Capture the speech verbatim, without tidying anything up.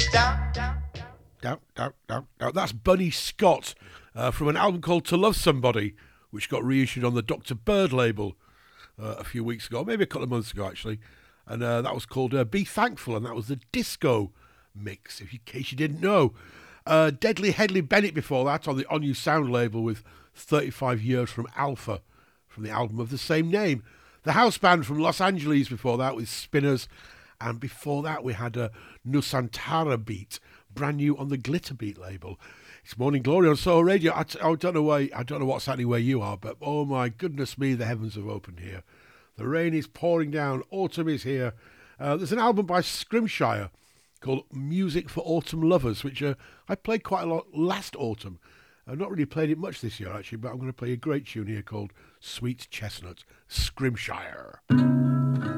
down, down, down, down, down, down. That's Bunny Scott uh, from an album called To Love Somebody, which got reissued on the Doctor Bird label uh, a few weeks ago, maybe a couple of months ago actually, and uh, that was called uh, Be Thankful, and that was the disco mix, if you, in case you didn't know. Uh, Deadly Headley Bennett before that on the On You Sound label with thirty-five Years from Alpha from the album of the same name. The House Band from Los Angeles before that with Spinners, and before that we had a Nusantara Beat, brand new on the Glitter Beat label. It's Morning Glory on Soul Radio. I, t- I don't know where, I don't know what's happening where you are, but oh my goodness me, the heavens have opened here. The rain is pouring down. Autumn is here. Uh, there's an album by Scrimshire called Music for Autumn Lovers, which uh, I played quite a lot last autumn. I've not really played it much this year, actually, but I'm going to play a great tune here called Sweet Chestnut, Scrimshire.